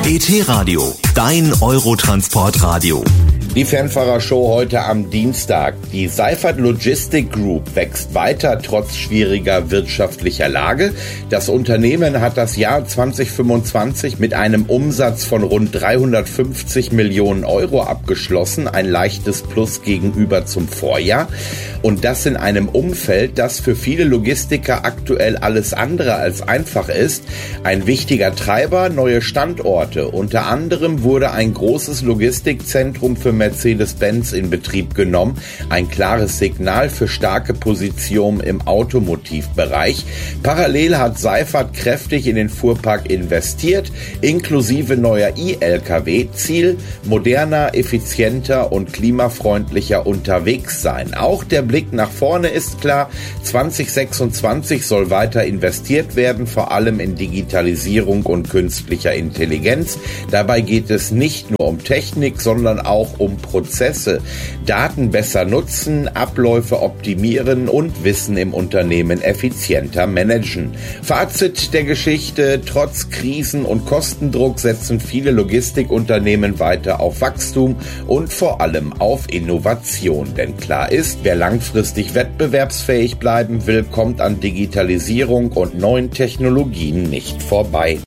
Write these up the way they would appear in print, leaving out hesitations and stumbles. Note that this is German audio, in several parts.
ET-Radio, dein Eurotransportradio. Die Fernfahrershow heute am Dienstag. Die Seifert Logistic Group wächst weiter trotz schwieriger wirtschaftlicher Lage. Das Unternehmen hat das Jahr 2025 mit einem Umsatz von rund 350 Millionen Euro abgeschlossen. Ein leichtes Plus gegenüber zum Vorjahr. Und das in einem Umfeld, das für viele Logistiker aktuell alles andere als einfach ist. Ein wichtiger Treiber, neue Standorte. Unter anderem wurde ein großes Logistikzentrum für Mercedes-Benz in Betrieb genommen. Ein klares Signal für starke Position im Automotivbereich. Parallel hat Seifert kräftig in den Fuhrpark investiert, inklusive neuer E-Lkw. Ziel: moderner, effizienter und klimafreundlicher unterwegs sein. Auch der Blick nach vorne ist klar. 2026 soll weiter investiert werden, vor allem in Digitalisierung und künstlicher Intelligenz. Dabei geht es nicht nur um Technik, sondern auch um Prozesse, Daten besser nutzen, Abläufe optimieren und Wissen im Unternehmen effizienter managen. Fazit der Geschichte: Trotz Krisen und Kostendruck setzen viele Logistikunternehmen weiter auf Wachstum und vor allem auf Innovation. Denn klar ist, wer langfristig wettbewerbsfähig bleiben will, kommt an Digitalisierung und neuen Technologien nicht vorbei.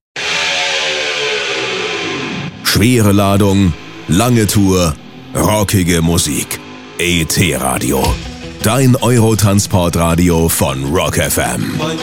Schwere Ladung, lange Tour, rockige Musik. ET-Radio, dein Eurotransportradio von Rock FM.